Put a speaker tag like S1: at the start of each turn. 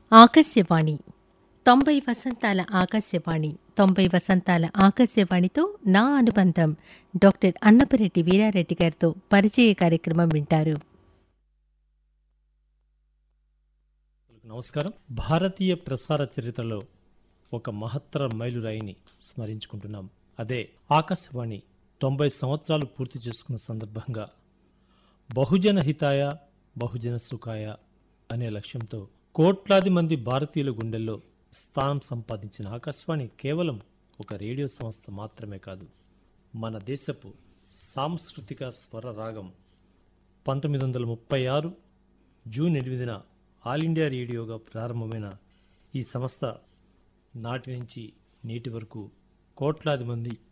S1: ఆకాశవాణి 90 వసంతాల ఆకాశవాణి 90 వసంతాల ఆకాశవాణితో నా అనుబంధం డాక్టర్ అన్నపరెడ్డి వీరారెడ్డి గారితో పరిచయ కార్యక్రమం వింటారు.
S2: నమస్కారం. భారతీయ ప్రసార చరిత్రలో ఒక మహత్తర మైలురాయిని స్మరించుకుంటున్నాం. అదే ఆకాశవాణి 90 సంవత్సరాలు పూర్తి చేసుకున్న సందర్భంగా బహుజన హితాయ బహుజన సుఖాయ అనే లక్ష్యంతో కోట్లాది మంది భారతీయుల గుండెల్లో స్థానం సంపాదించిన ఆకాశవాణి కేవలం ఒక రేడియో సంస్థ మాత్రమే కాదు, మన దేశపు సాంస్కృతిక స్వర రాగం. 1936 జూన్ 8న ఆల్ ఇండియా రేడియోగా ప్రారంభమైన ఈ సంస్థ నాటి నుంచి నేటి వరకు కోట్లాది మంది